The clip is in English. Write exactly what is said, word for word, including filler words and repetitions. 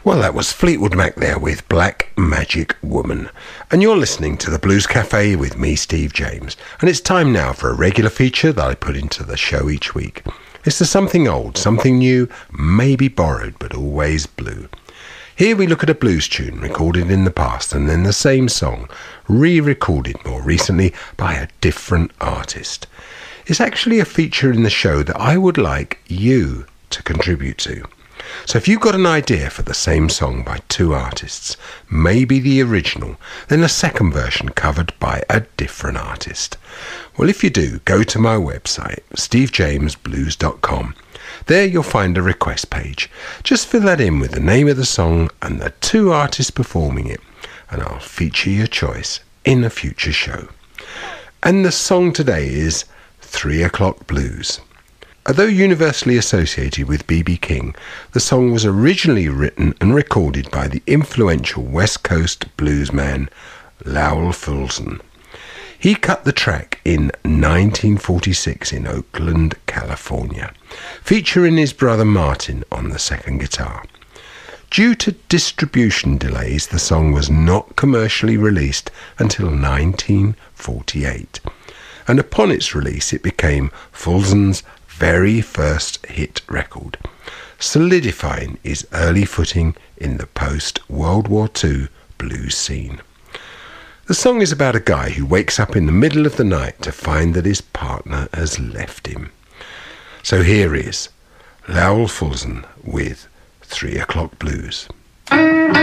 Well, that was Fleetwood Mac there with Black Magic Woman. And you're listening to the Blues Cafe with me, Steve James. And it's time now for a regular feature that I put into the show each week. It's the something old, something new, maybe borrowed, but always blue. Here we look at a blues tune recorded in the past and then the same song re-recorded more recently by a different artist. It's actually a feature in the show that I would like you to contribute to. So if you've got an idea for the same song by two artists, maybe the original, then a second version covered by a different artist. Well, if you do, go to my website, steve james blues dot com. There you'll find a request page. Just fill that in with the name of the song and the two artists performing it, and I'll feature your choice in a future show. And the song today is Three O'Clock Blues. Although universally associated with B B King, the song was originally written and recorded by the influential West Coast bluesman Lowell Fulson. He cut the track in nineteen forty-six in Oakland, California, featuring his brother Martin on the second guitar. Due to distribution delays, the song was not commercially released until nineteen forty-eight, and upon its release it became Fulson's very first hit record, solidifying his early footing in the post-World War Two blues scene. The song is about a guy who wakes up in the middle of the night to find that his partner has left him. So here is Lowell Fulson with Three O'Clock Blues.